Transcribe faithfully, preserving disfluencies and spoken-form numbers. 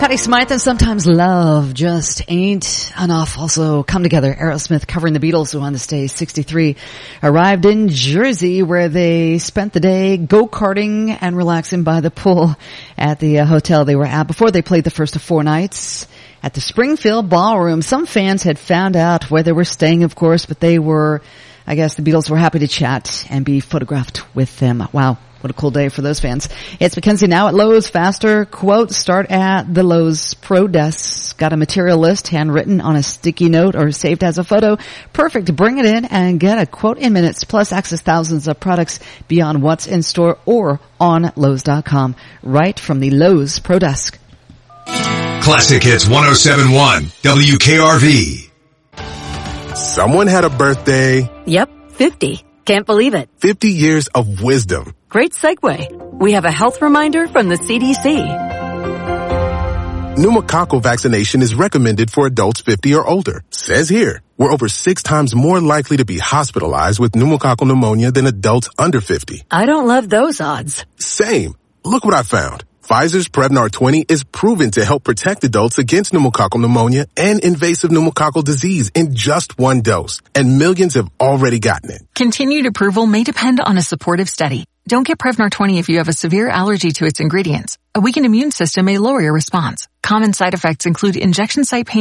Patti Smythe and Sometimes Love Just Ain't Enough. Also, Come Together, Aerosmith covering the Beatles, who on this day, sixty-three, arrived in Jersey, where they spent the day go-karting and relaxing by the pool at the uh, hotel they were at before they played the first of four nights at the Springfield Ballroom. Some fans had found out where they were staying, of course, but they were, I guess the Beatles were happy to chat and be photographed with them. Wow. What a cool day for those fans. It's Mackenzie now at Lowe's. Faster quotes start at the Lowe's Pro Desk. Got a material list handwritten on a sticky note or saved as a photo. Perfect. Bring it in and get a quote in minutes. Plus access thousands of products beyond what's in store or on Lowe's dot com. Right from the Lowe's Pro Desk. Classic Hits one oh seven point one W K R V. Someone had a birthday. Yep, fifty. Can't believe it. fifty years of wisdom. Great segue. We have a health reminder from the C D C. Pneumococcal vaccination is recommended for adults fifty or older. Says here, we're over six times more likely to be hospitalized with pneumococcal pneumonia than adults under fifty. I don't love those odds. Same. Look what I found. Pfizer's Prevnar twenty is proven to help protect adults against pneumococcal pneumonia and invasive pneumococcal disease in just one dose. And millions have already gotten it. Continued approval may depend on a supportive study. Don't get Prevnar twenty if you have a severe allergy to its ingredients. A weakened immune system may lower your response. Common side effects include injection site pain